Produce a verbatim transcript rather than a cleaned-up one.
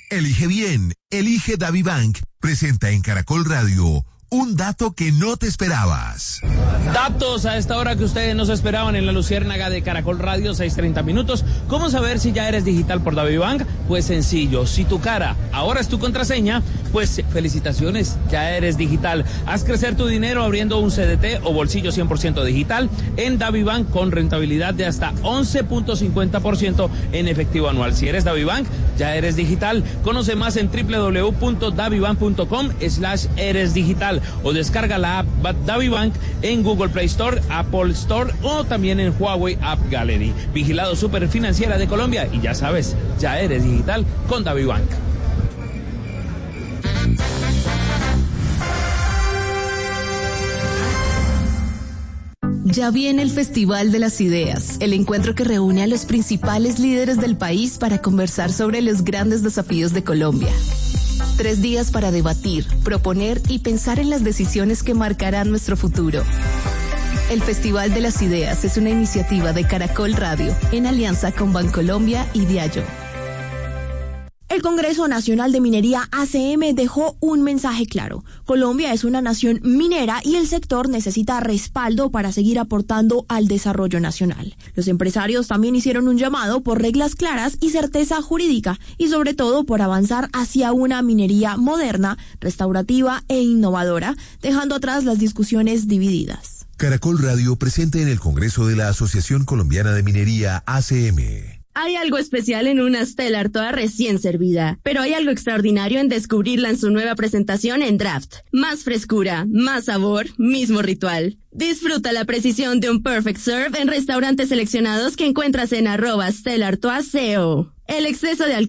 Elige bien, elige DaviBank. Presenta en Caracol Radio un dato que no te esperabas. Datos a esta hora que ustedes no se esperaban en la Luciérnaga de Caracol Radio, seis treinta minutos. ¿Cómo saber si ya eres digital por DaviBank? Pues sencillo, si tu cara ahora es tu contraseña, pues felicitaciones, ya eres digital. Haz crecer tu dinero abriendo un C D T o bolsillo cien por ciento digital en DaviBank con rentabilidad de hasta once punto cincuenta por ciento en efectivo anual. Si eres DaviBank, ya eres digital. Conoce más en doble u doble u doble u punto davibank punto com slash eres digital o descarga la app DaviBank en Google Play Store, Apple Store o también en Huawei App Gallery. Vigilado Superfinanciera de Colombia y ya sabes, ya eres digital con DaviBank. Ya viene el Festival de las Ideas, el encuentro que reúne a los principales líderes del país para conversar sobre los grandes desafíos de Colombia. Tres días para debatir, proponer y pensar en las decisiones que marcarán nuestro futuro. El Festival de las Ideas es una iniciativa de Caracol Radio en alianza con Bancolombia y Diallo. El Congreso Nacional de Minería A C M dejó un mensaje claro. Colombia es una nación minera y el sector necesita respaldo para seguir aportando al desarrollo nacional. Los empresarios también hicieron un llamado por reglas claras y certeza jurídica y sobre todo por avanzar hacia una minería moderna, restaurativa e innovadora, dejando atrás las discusiones divididas. Caracol Radio presente en el Congreso de la Asociación Colombiana de Minería A C M. Hay algo especial en una Stella Artois recién servida, pero hay algo extraordinario en descubrirla en su nueva presentación en Draft. Más frescura, más sabor, mismo ritual. Disfruta la precisión de un Perfect Serve en restaurantes seleccionados que encuentras en arroba Stella Artois C O. El exceso de alcohol